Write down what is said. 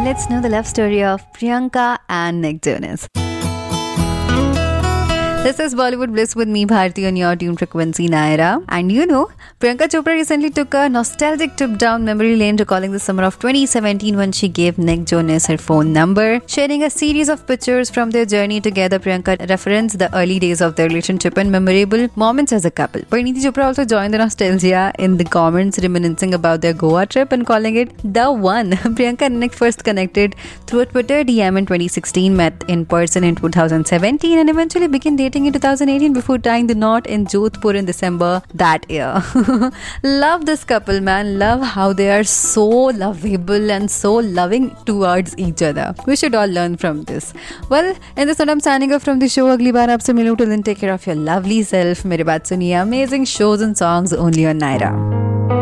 let's know the love story of Priyanka and Nick Jonas. This is Bollywood Bliss with me, Bharti, on your tune frequency, Naira. And you know, Priyanka Chopra recently took a nostalgic trip down memory lane, recalling the summer of 2017 when she gave Nick Jonas her phone number. Sharing a series of pictures from their journey together, Priyanka referenced the early days of their relationship and memorable moments as a couple. Parineeti Chopra also joined the nostalgia in the comments, reminiscing about their Goa trip and calling it the one. Priyanka and Nick first connected through a Twitter DM in 2016, met in person in 2017, and eventually began dating in 2018 before tying the knot in Jodhpur in December that year. Love this couple, man. Love how they are so lovable and so loving towards each other. We should all learn from this. Well, in this note, I'm signing off from the show. Agli baar aapse milun. Till then, take care of your lovely self. मेरे बात सुनिए amazing shows and songs only on Naira.